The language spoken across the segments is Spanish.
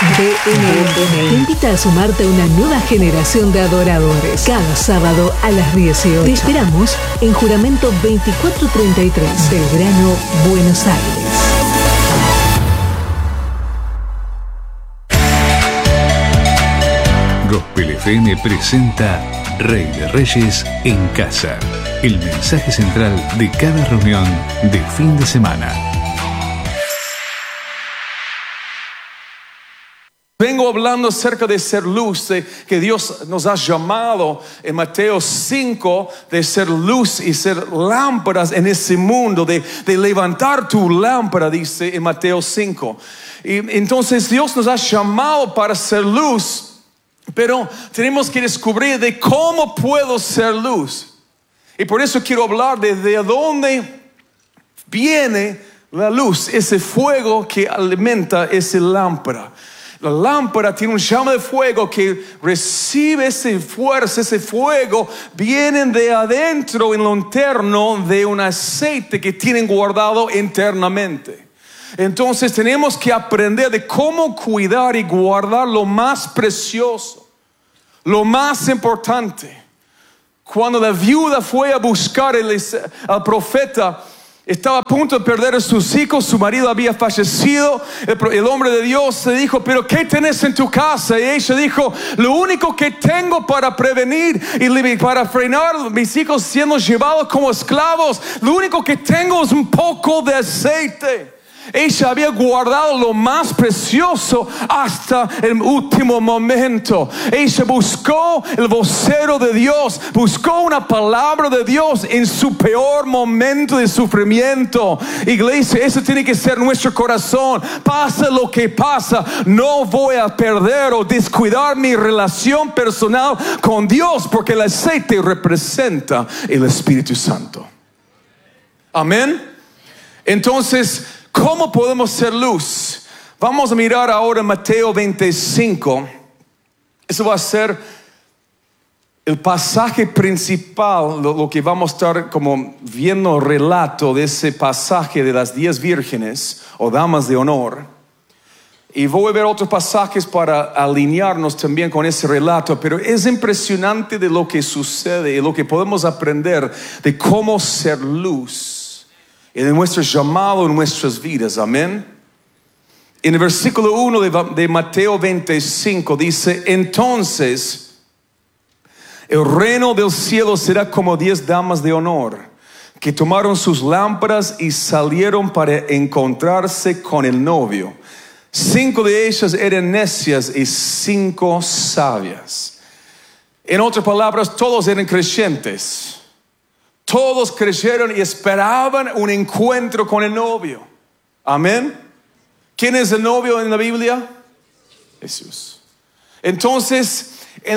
BNL te invita a sumarte a una nueva generación de adoradores. Cada sábado a las 18. Te esperamos en Juramento 2433, Belgrano, Buenos Aires. Gospel FM presenta Rey de Reyes en Casa. El mensaje central de cada reunión de fin de semana. Vengo hablando acerca de ser luz, de que Dios nos ha llamado en Mateo 5 de ser luz y ser lámparas en ese mundo, de levantar tu lámpara, dice en Mateo 5. Y entonces Dios nos ha llamado para ser luz, pero tenemos que descubrir de cómo puedo ser luz. Y por eso quiero hablar de dónde viene la luz, ese fuego que alimenta esa lámpara. La lámpara tiene un llama de fuego que recibe esa fuerza, ese fuego, vienen de adentro en lo interno de un aceite que tienen guardado internamente. Entonces tenemos que aprender de cómo cuidar y guardar lo más precioso, lo más importante. Cuando la viuda fue a buscar al profeta, estaba a punto de perder a sus hijos, su marido había fallecido. El hombre de Dios le dijo, pero ¿qué tenés en tu casa? Y ella dijo, lo único que tengo para prevenir y para frenar a mis hijos siendo llevados como esclavos, lo único que tengo es un poco de aceite. Ella había guardado lo más precioso hasta el último momento. Ella buscó el vocero de Dios, buscó una palabra de Dios en su peor momento de sufrimiento. Iglesia, eso tiene que ser nuestro corazón. Pasa lo que pasa, no voy a perder o descuidar mi relación personal con Dios, porque el aceite representa el Espíritu Santo. Amén. Entonces, ¿cómo podemos ser luz? Vamos a mirar ahora Mateo 25. Eso va a ser el pasaje principal, lo que vamos a estar como viendo relato de ese pasaje de las 10 vírgenes o damas de honor. Y voy a ver otros pasajes para alinearnos también con ese relato, pero es impresionante de lo que sucede y lo que podemos aprender de cómo ser luz y de nuestro llamado en nuestras vidas. Amén. En el versículo 1 de Mateo 25 dice, entonces el reino del cielo será como 10 damas de honor que tomaron sus lámparas y salieron para encontrarse con el novio. 5 de ellas eran necias y 5 sabias. En otras palabras, todos eran creyentes. Todos creyeron y esperaban un encuentro con el novio. Amén. ¿Quién es el novio en la Biblia? Jesús. Entonces, en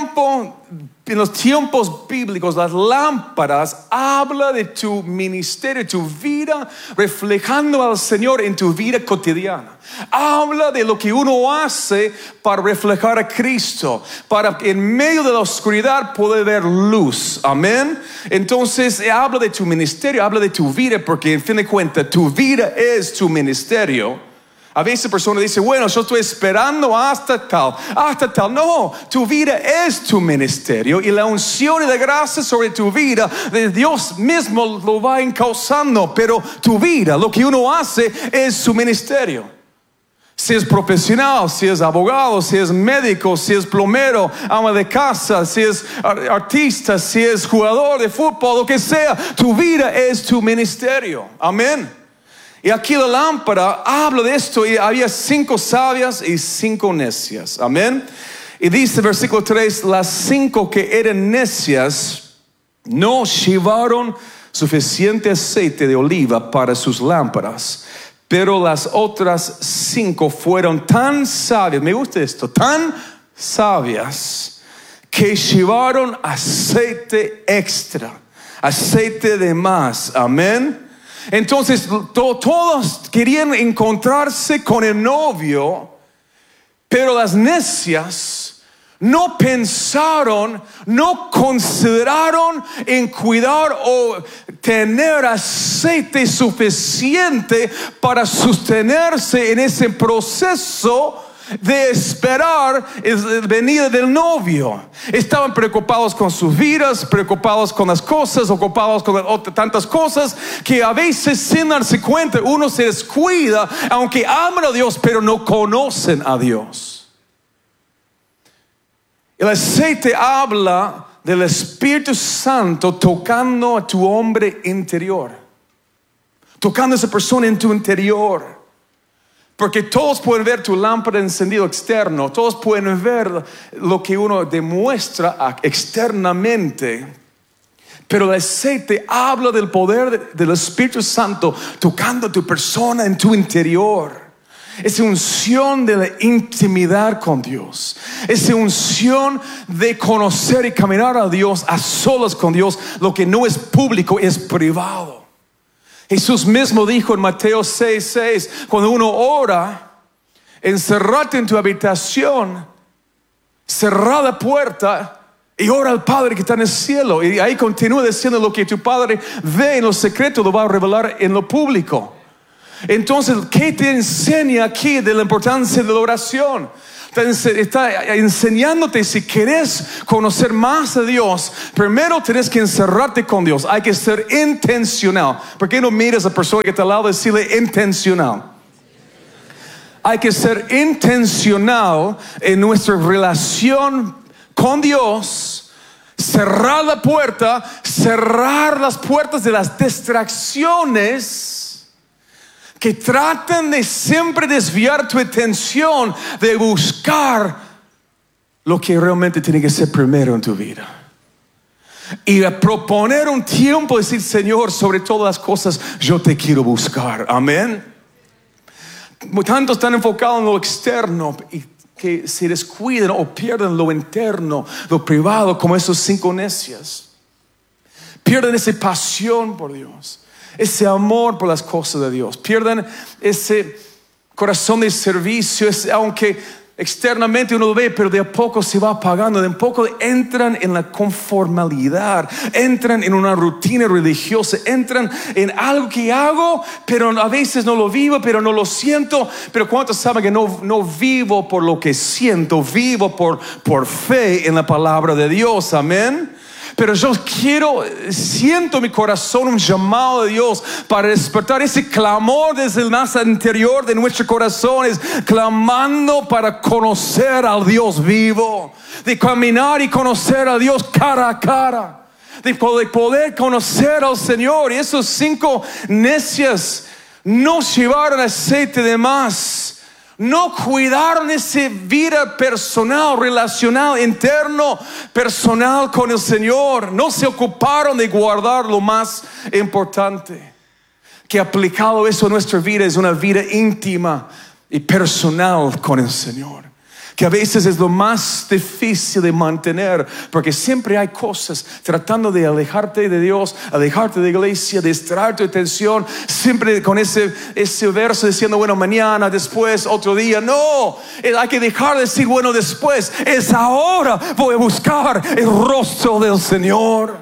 los tiempos bíblicos, las lámparas habla de tu ministerio, tu vida, reflejando al Señor en tu vida cotidiana. Habla de lo que uno hace para reflejar a Cristo, para que en medio de la oscuridad poder ver luz. Amén. Entonces habla de tu ministerio, habla de tu vida, porque en fin de cuentas tu vida es tu ministerio. A veces personas dicen, bueno, yo estoy esperando hasta tal. No, tu vida es tu ministerio y la unción y la gracia sobre tu vida de Dios mismo lo va encauzando. Pero tu vida, lo que uno hace es su ministerio. Si es profesional, si es abogado, si es médico, si es plomero, ama de casa, si es artista, si es jugador de fútbol, lo que sea, tu vida es tu ministerio. Amén. Y aquí la lámpara habla de esto, y había 5 sabias y 5 necias. Amén. Y dice versículo 3, las 5 que eran necias no llevaron suficiente aceite de oliva para sus lámparas, pero las otras 5 fueron tan sabias, me gusta esto, tan sabias, que llevaron aceite extra, aceite de más. Amén. Entonces todos querían encontrarse con el novio, pero las necias no pensaron, no consideraron en cuidar o tener aceite suficiente para sostenerse en ese proceso de esperar la venida del novio. Estaban preocupados con sus vidas, preocupados con las cosas, ocupados con tantas cosas, que a veces sin darse cuenta uno se descuida, aunque aman a Dios, pero no conocen a Dios. El aceite habla del Espíritu Santo tocando a tu hombre interior, tocando a esa persona en tu interior. Porque todos pueden ver tu lámpara encendido externo, todos pueden ver lo que uno demuestra externamente, pero el aceite habla del poder del Espíritu Santo tocando a tu persona en tu interior. Esa unción de la intimidad con Dios, esa unción de conocer y caminar a Dios a solas con Dios. Lo que no es público es privado. Jesús mismo dijo en Mateo 6:6, cuando uno ora, encerrate en tu habitación, cerrá la puerta y ora al Padre que está en el cielo. Y ahí continúa diciendo: lo que tu Padre ve en lo secreto lo va a revelar en lo público. Entonces, ¿qué te enseña aquí de la importancia de la oración? Está enseñándote, si querés conocer más a Dios, primero tienes que encerrarte con Dios. Hay que ser intencional. ¿Por qué no miras a la persona que está al lado y decirle intencional? Hay que ser intencional en nuestra relación con Dios. Cerrar la puerta, cerrar las puertas de las distracciones que tratan de siempre desviar tu atención de buscar lo que realmente tiene que ser primero en tu vida. Y a proponer un tiempo, decir: Señor, sobre todas las cosas yo te quiero buscar. Amén. Tantos están enfocados en lo externo y que se descuidan o pierden lo interno, lo privado, como esos 5 necios. Pierden esa pasión por Dios, ese amor por las cosas de Dios. Pierden ese corazón de servicio, aunque externamente uno lo ve, pero de a poco se va apagando. De a poco entran en la conformalidad, entran en una rutina religiosa, entran en algo que hago, pero a veces no lo vivo, pero no lo siento. Pero ¿cuántos saben que no vivo por lo que siento? Vivo por fe en la palabra de Dios. Amén. Pero yo siento en mi corazón un llamado de Dios para despertar ese clamor desde el más interior de nuestros corazones, clamando para conocer al Dios vivo, de caminar y conocer a Dios cara a cara, de poder conocer al Señor. Y esos 5 necios no llevaron aceite de más. No cuidaron esa vida personal, relacional, interno, personal con el Señor. No se ocuparon de guardar lo más importante. Que aplicado eso a nuestra vida es una vida íntima y personal con el Señor. Que a veces es lo más difícil de mantener, porque siempre hay cosas tratando de alejarte de Dios, alejarte de la iglesia, distraer tu atención, siempre con ese verso diciendo: bueno, mañana, después, otro día. No, hay que dejar de decir bueno, después. Es ahora. Voy a buscar el rostro del Señor.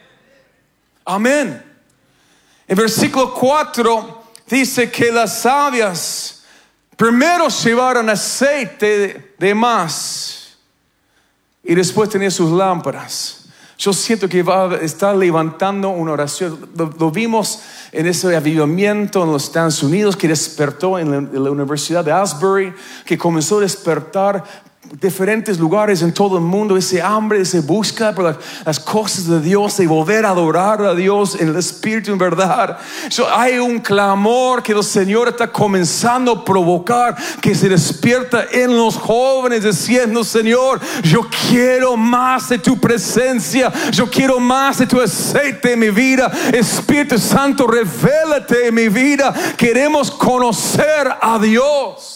Amén. En versículo 4 dice que las sabias primero llevaron aceite de más y después tenían sus lámparas. Yo siento que va a estar levantando una oración. Lo vimos en ese avivamiento en los Estados Unidos que despertó en la Universidad de Asbury, que comenzó a despertar diferentes lugares en todo el mundo, ese hambre, esa búsqueda por las cosas de Dios, de volver a adorar a Dios en el Espíritu, en verdad. Hay un clamor que el Señor está comenzando a provocar, que se despierta en los jóvenes diciendo: Señor, yo quiero más de tu presencia, yo quiero más de tu aceite en mi vida. Espíritu Santo, revélate en mi vida. Queremos conocer a Dios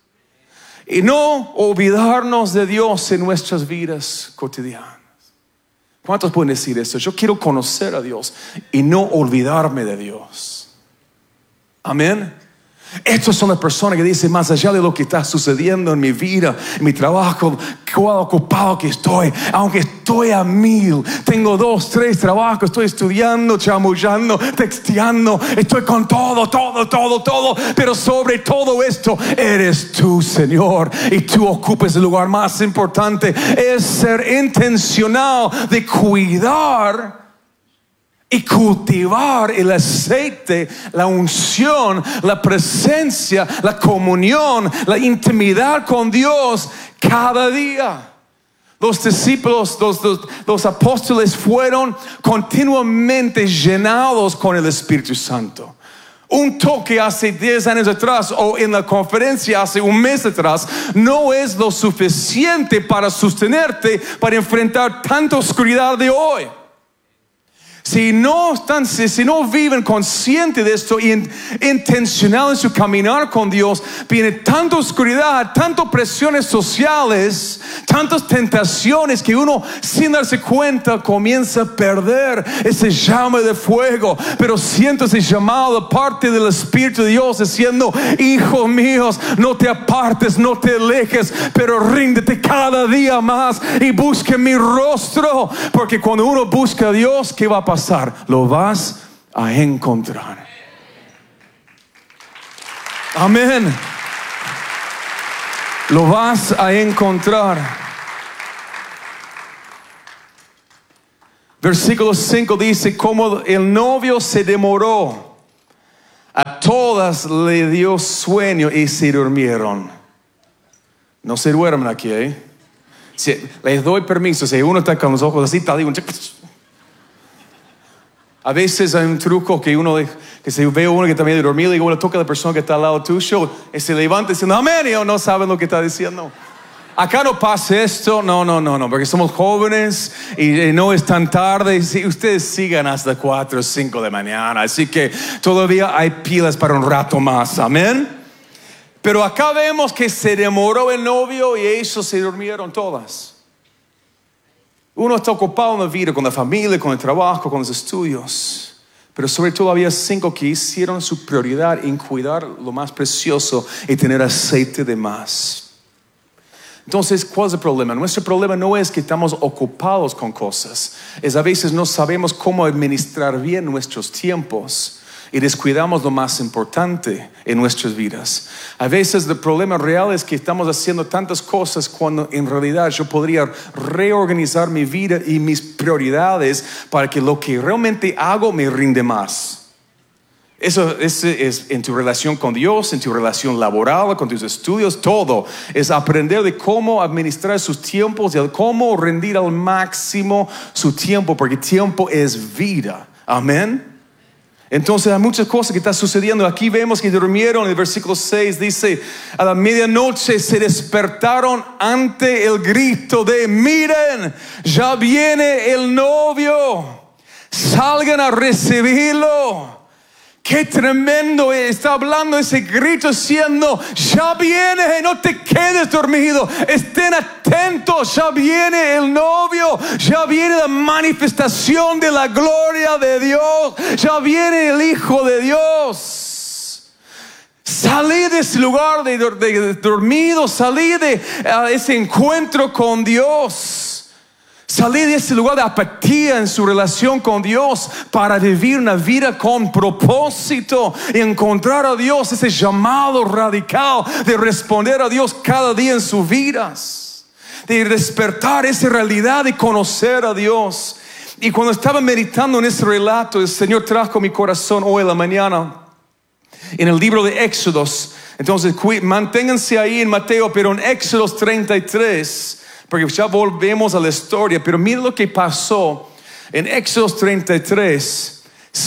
y no olvidarnos de Dios en nuestras vidas cotidianas. ¿Cuántos pueden decir eso? Yo quiero conocer a Dios y no olvidarme de Dios. Amén. Estas son las personas que dicen, más allá de lo que está sucediendo en mi vida, en mi trabajo, cuán ocupado que estoy, aunque estoy a 1000, tengo 2, 3 trabajos, estoy estudiando, chamullando, texteando, estoy con todo, pero sobre todo esto, eres tú, Señor, y tú ocupas el lugar más importante. Es ser intencional de cuidar y cultivar el aceite, la unción, la presencia, la comunión, la intimidad con Dios cada día. Los discípulos, los apóstoles fueron continuamente llenados con el Espíritu Santo. Un toque hace 10 años atrás o en la conferencia hace un mes atrás no es lo suficiente para sostenerte, para enfrentar tanta oscuridad de hoy. Si no viven conscientes de esto y intencional en su caminar con Dios, viene tanta oscuridad, tantas presiones sociales, tantas tentaciones que uno sin darse cuenta comienza a perder ese llama de fuego. Pero siento ese llamado de parte del Espíritu de Dios diciendo, hijos míos, no te apartes, no te alejes, pero ríndete cada día más y busque mi rostro, porque cuando uno busca a Dios, ¿qué va a pasar? Lo vas a encontrar. Amén. Lo vas a encontrar. Versículo 5 dice, como el novio se demoró, a todas le dio sueño y se durmieron. No se duermen aquí, Si les doy permiso, si uno está con los ojos así, tal, digo, a veces hay un truco que se ve uno que está medio dormido y uno toca a la persona que está al lado tuyo y se levanta diciendo amén, y ellos no saben lo que está diciendo. Acá no pasa esto, no, porque somos jóvenes y no es tan tarde. Ustedes sigan hasta 4 o 5 de mañana, así que todavía hay pilas para un rato más, amén. Pero acá vemos que se demoró el novio y ellos se durmieron todas. Uno está ocupado en la vida, con la familia, con el trabajo, con los estudios. Pero sobre todo había 5 que hicieron su prioridad en cuidar lo más precioso y tener aceite de más. Entonces, ¿cuál es el problema? Nuestro problema no es que estamos ocupados con cosas. Es a veces no sabemos cómo administrar bien nuestros tiempos. Y descuidamos lo más importante en nuestras vidas. A veces el problema real es que estamos haciendo tantas cosas cuando en realidad yo podría reorganizar mi vida y mis prioridades para que lo que realmente hago me rinde más. Eso es en tu relación con Dios, en tu relación laboral, con tus estudios, todo. Es aprender de cómo administrar sus tiempos y cómo rendir al máximo su tiempo, porque tiempo es vida. Amén. Entonces hay muchas cosas que están sucediendo. Aquí vemos que durmieron. El versículo 6 dice, a la medianoche se despertaron ante el grito de miren, ya viene el novio, salgan a recibirlo. Qué tremendo, está hablando ese grito diciendo, ya viene, no te quedes dormido, estén atentos, ya viene el novio, ya viene la manifestación de la gloria de Dios, ya viene el Hijo de Dios. Salí de ese lugar de dormido, salí de ese encuentro con Dios. Salí de ese lugar de apatía en su relación con Dios para vivir una vida con propósito y encontrar a Dios, ese llamado radical de responder a Dios cada día en sus vidas, de despertar esa realidad de conocer a Dios. Y cuando estaba meditando en ese relato, el Señor trajo mi corazón hoy en la mañana en el libro de Éxodos. Entonces manténganse ahí en Mateo, pero en Éxodos 33, porque ya volvemos a la historia. Pero mira lo que pasó en Éxodos 33,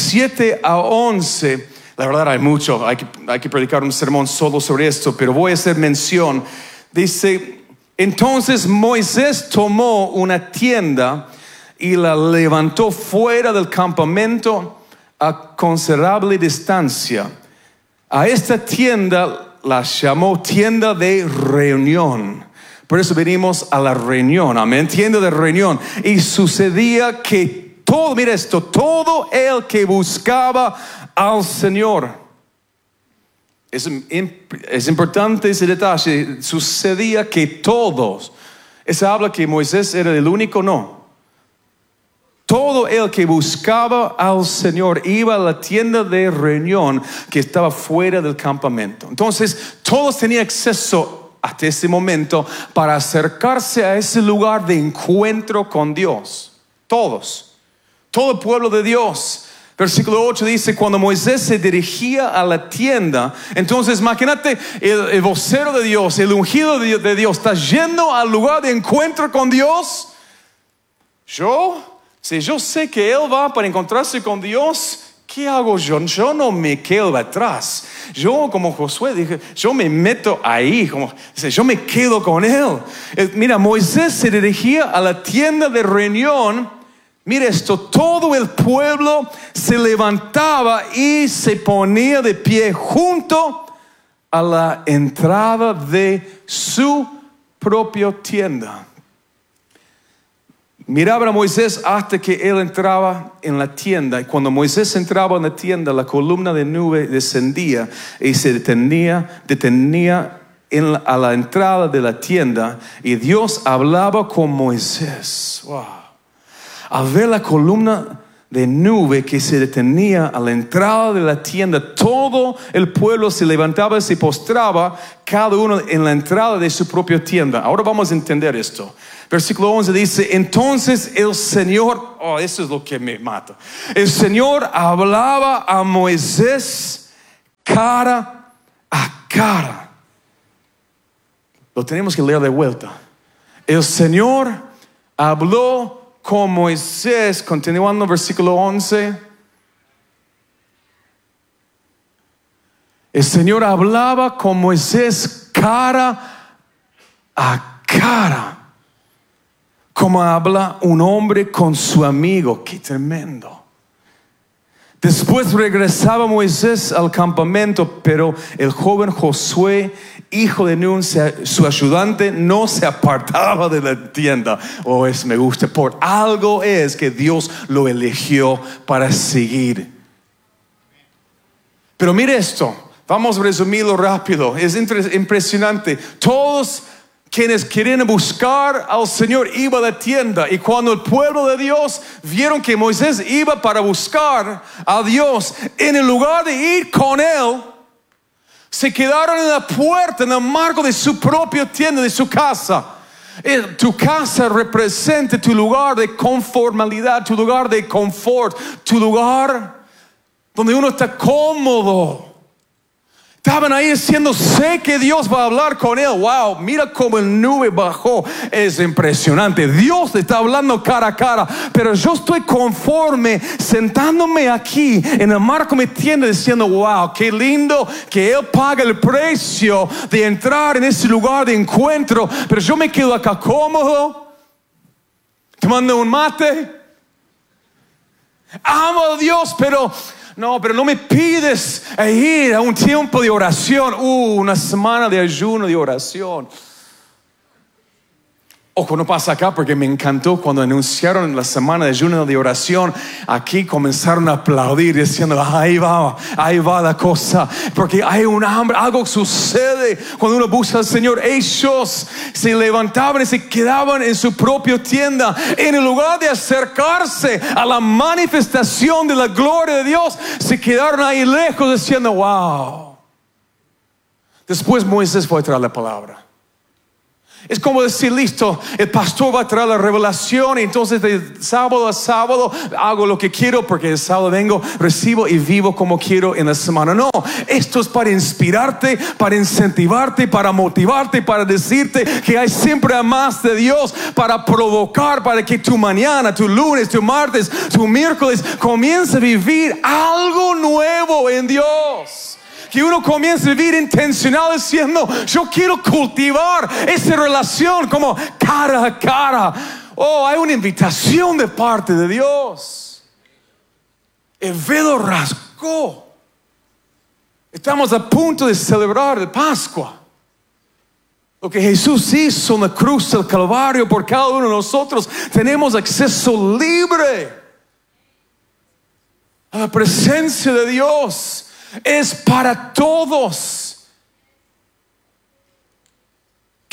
7 a 11. La verdad hay mucho, hay que predicar un sermón solo sobre esto, pero voy a hacer mención. Dice, entonces Moisés tomó una tienda y la levantó fuera del campamento a considerable distancia. A esta tienda la llamó tienda de reunión. Por eso venimos a la reunión, amén, tienda de reunión. Y sucedía que todo, mira esto, todo el que buscaba al Señor Es importante ese detalle. Sucedía que todos, esa habla que Moisés era el único, no. Todo el que buscaba al Señor iba a la tienda de reunión que estaba fuera del campamento. Entonces, todos tenían acceso hasta ese momento para acercarse a ese lugar de encuentro con Dios. Todos. Todo el pueblo de Dios. Versículo 8 dice, cuando Moisés se dirigía a la tienda, entonces imagínate el vocero de Dios, el ungido de Dios, está yendo al lugar de encuentro con Dios. Si yo sé que él va para encontrarse con Dios, ¿qué hago yo? Yo no me quedo atrás. Yo, como Josué, dije, yo me meto ahí, yo me quedo con él. Mira, Moisés se dirigía a la tienda de reunión. Mira esto, todo el pueblo se levantaba y se ponía de pie junto a la entrada de su propia tienda. Miraba a Moisés hasta que él entraba en la tienda. Y cuando Moisés entraba en la tienda, la columna de nube descendía y se detenía a la entrada de la tienda. Y Dios hablaba con Moisés. Wow. Al ver la columna de nube que se detenía a la entrada de la tienda, todo el pueblo se levantaba y se postraba, cada uno en la entrada de su propia tienda. Ahora vamos a entender esto. Versículo 11 dice, entonces el Señor, eso es lo que me mata. El Señor hablaba a Moisés cara a cara. Lo tenemos que leer de vuelta. El Señor habló con Moisés, continuando versículo 11. El Señor hablaba con Moisés cara a cara, como habla un hombre con su amigo. Qué tremendo. Después regresaba Moisés al campamento, pero el joven Josué, hijo de Nun, su ayudante, no se apartaba de la tienda. Me gusta. Por algo es que Dios lo eligió para seguir. Pero mire esto. Vamos a resumirlo rápido. Es impresionante. Todos quienes querían buscar al Señor iban a la tienda, y cuando el pueblo de Dios vieron que Moisés iba para buscar a Dios, en el lugar de ir con él, se quedaron en la puerta, en el marco de su propia tienda, de su casa. Tu casa representa tu lugar de conformalidad, tu lugar de confort, tu lugar donde uno está cómodo. Estaban ahí diciendo, sé que Dios va a hablar con él. Wow, mira cómo el nube bajó. Es impresionante. Dios le está hablando cara a cara. Pero yo estoy conforme sentándome aquí en el marco de mi tienda diciendo, wow, qué lindo que Él paga el precio de entrar en ese lugar de encuentro. Pero yo me quedo acá cómodo, tomando un mate. Amo a Dios, pero no me pides ir a un tiempo de oración. Una semana de ayuno, de oración. Ojo, no pasa acá porque me encantó cuando anunciaron la semana de ayuno de oración. Aquí comenzaron a aplaudir diciendo, ahí va la cosa. Porque hay un hambre, algo sucede cuando uno busca al Señor. Ellos se levantaban y se quedaban en su propia tienda. En el lugar de acercarse a la manifestación de la gloria de Dios, se quedaron ahí lejos diciendo, wow. Después Moisés fue a traer la palabra. Es como decir, listo, el pastor va a traer la revelación, y entonces de sábado a sábado hago lo que quiero, porque el sábado vengo, recibo y vivo como quiero en la semana. No, esto es para inspirarte, para incentivarte, para motivarte, para decirte que hay siempre más de Dios, para provocar, para que tu mañana, tu lunes, tu martes, tu miércoles comience a vivir algo nuevo en Dios. Que uno comience a vivir intencional diciendo, yo quiero cultivar esa relación como cara a cara. Hay una invitación de parte de Dios. El velo rasgó. Estamos a punto de celebrar el Pascua. Lo que Jesús hizo en la cruz del Calvario por cada uno de nosotros. Tenemos acceso libre a la presencia de Dios. Es para todos.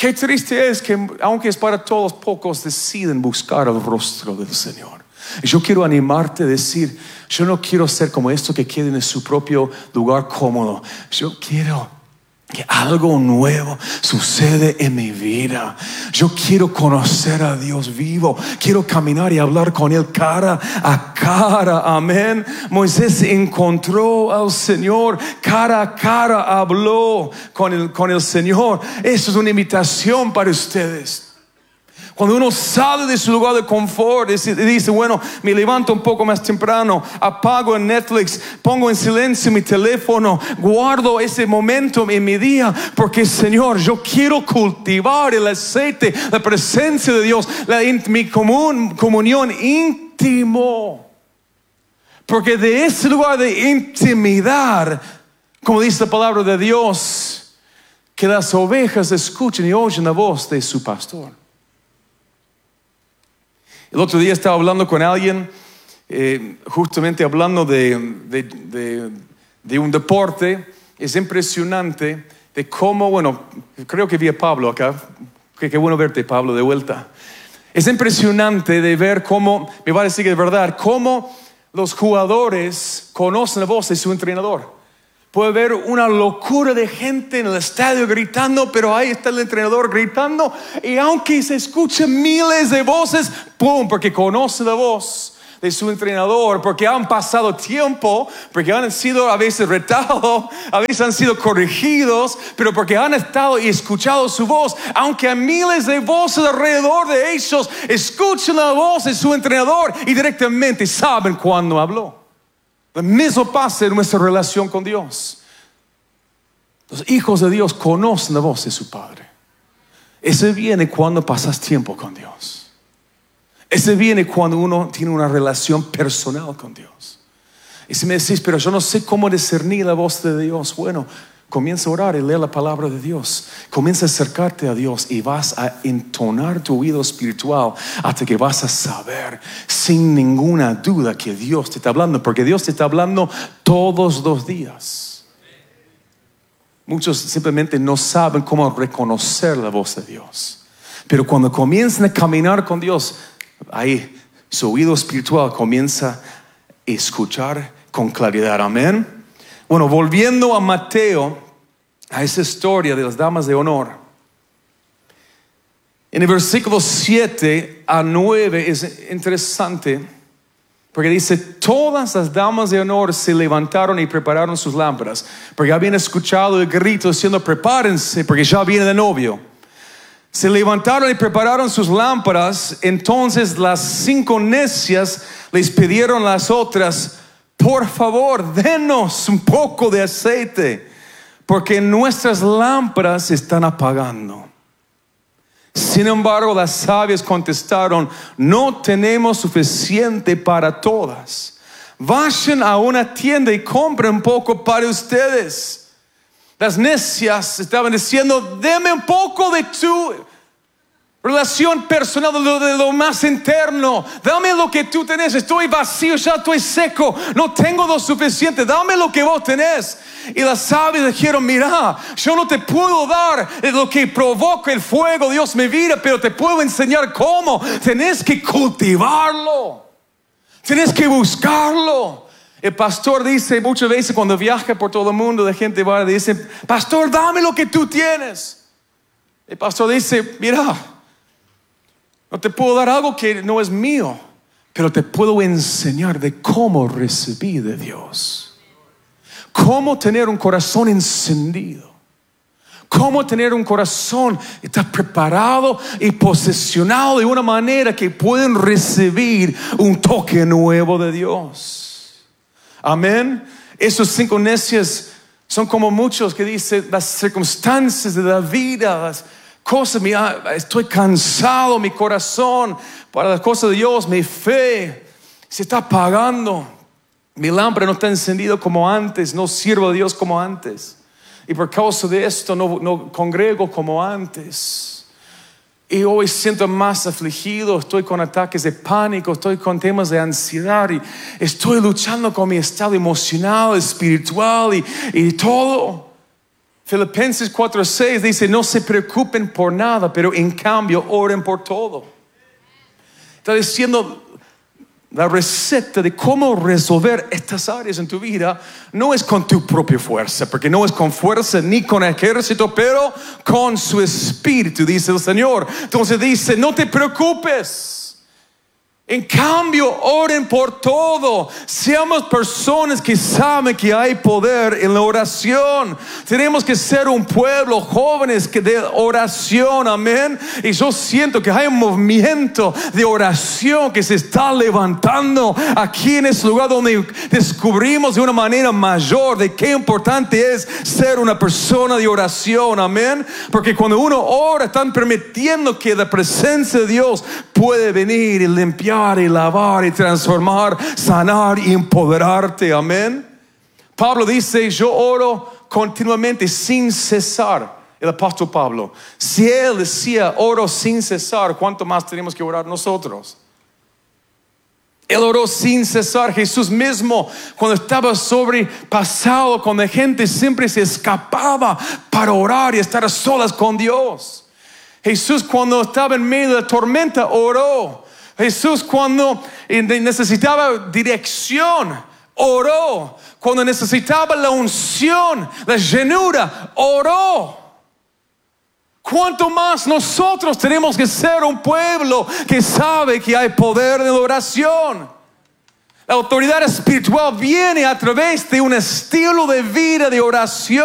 Qué triste es que, aunque es para todos, pocos deciden buscar el rostro del Señor. Y yo quiero animarte a decir, yo no quiero ser como esto que queden en su propio lugar cómodo. Yo quiero que algo nuevo sucede en mi vida. Yo quiero conocer a Dios vivo. Quiero caminar y hablar con Él cara a cara. Amén. Moisés encontró al Señor cara a cara. Habló con el Señor. Eso es una invitación para ustedes. Cuando uno sale de su lugar de confort y dice, bueno, me levanto un poco más temprano, apago el Netflix, pongo en silencio mi teléfono, guardo ese momento en mi día, porque Señor, yo quiero cultivar el aceite, la presencia de Dios, mi comunión íntimo. Porque de ese lugar de intimidad, como dice la palabra de Dios, que las ovejas escuchen y oyen la voz de su pastor. El otro día estaba hablando con alguien, justamente hablando de un deporte. Es impresionante de cómo, bueno, creo que vi a Pablo acá. Qué bueno verte, Pablo, de vuelta. Es impresionante de ver cómo, me va a decir que de verdad, cómo los jugadores conocen la voz de su entrenador. Puede haber una locura de gente en el estadio gritando, pero ahí está el entrenador gritando. Y aunque se escuchen miles de voces, ¡pum! Porque conoce la voz de su entrenador, porque han pasado tiempo, porque han sido a veces retados, a veces han sido corregidos, pero porque han estado y escuchado su voz. Aunque hay miles de voces alrededor de ellos, escuchan la voz de su entrenador y directamente saben cuándo habló. Lo mismo pasa en nuestra relación con Dios. Los hijos de Dios conocen la voz de su Padre. Ese viene cuando pasas tiempo con Dios. Ese viene cuando uno tiene una relación personal con Dios. Y si me decís, pero yo no sé cómo discernir la voz de Dios. Bueno, comienza a orar y leer la palabra de Dios. Comienza a acercarte a Dios y vas a entonar tu oído espiritual hasta que vas a saber sin ninguna duda que Dios te está hablando, porque Dios te está hablando todos los días. Muchos simplemente no saben cómo reconocer la voz de Dios, pero cuando comienzan a caminar con Dios, ahí su oído espiritual comienza a escuchar con claridad. Amén. Bueno, volviendo a Mateo, a esa historia de las damas de honor. En el versículo 7 a 9 es interesante, porque dice, todas las damas de honor se levantaron y prepararon sus lámparas, porque habían escuchado el grito diciendo, prepárense, porque ya viene de novio. Se levantaron y prepararon sus lámparas. Entonces las 5 necias les pidieron a las otras, por favor, denos un poco de aceite, porque nuestras lámparas están apagando. Sin embargo, las sabias contestaron, no tenemos suficiente para todas. Vayan a una tienda y compren un poco para ustedes. Las necias estaban diciendo, deme un poco de tu relación personal, de lo más interno. Dame lo que tú tenés. Estoy vacío, ya estoy seco. No tengo lo suficiente. Dame lo que vos tenés. Y las sabias dijeron, mira, yo no te puedo dar lo que provoca el fuego, Dios me mira, pero te puedo enseñar cómo. Tenés que cultivarlo. Tenés que buscarlo. El pastor dice muchas veces cuando viaja por todo el mundo, la gente va y dice, pastor, dame lo que tú tienes. El pastor dice, mira, no te puedo dar algo que no es mío, pero te puedo enseñar de cómo recibir de Dios. Cómo tener un corazón encendido. Cómo tener un corazón que está preparado y posesionado de una manera que pueden recibir un toque nuevo de Dios. Amén. Esos 5 necias son como muchos que dicen las circunstancias de la vida, las cosas, estoy cansado, mi corazón para las cosas de Dios, mi fe se está apagando, mi lámpara no está encendida como antes, no sirvo a Dios como antes, y por causa de esto no congrego como antes. Y hoy siento más afligido, estoy con ataques de pánico, estoy con temas de ansiedad y estoy luchando con mi estado emocional, espiritual y todo. Filipenses 4:6 dice, no se preocupen por nada, pero en cambio oren por todo. Está diciendo, la receta de cómo resolver estas áreas en tu vida no es con tu propia fuerza, porque no es con fuerza ni con ejército, pero con su espíritu, dice el Señor. Entonces dice, no te preocupes. En cambio, oren por todo. Seamos personas que saben que hay poder en la oración. Tenemos que ser un pueblo, jóvenes, que de oración, amén. Y yo siento que hay un movimiento de oración que se está levantando aquí en este lugar, donde descubrimos de una manera mayor de qué importante es ser una persona de oración, amén. Porque cuando uno ora, están permitiendo que la presencia de Dios puede venir y limpiar y lavar y transformar, sanar y empoderarte, amén. Pablo dice, yo oro continuamente sin cesar. El apóstol Pablo, si él decía oro sin cesar, ¿cuánto más tenemos que orar nosotros? Él oró sin cesar. Jesús mismo, cuando estaba sobrepasado, cuando la gente siempre se escapaba para orar y estar a solas con Dios. Jesús, cuando estaba en medio de la tormenta, oró. Jesús, cuando necesitaba dirección, oró. Cuando necesitaba la unción, la llenura, oró. ¿Cuánto más nosotros tenemos que ser un pueblo que sabe que hay poder en la oración? La autoridad espiritual viene a través de un estilo de vida de oración.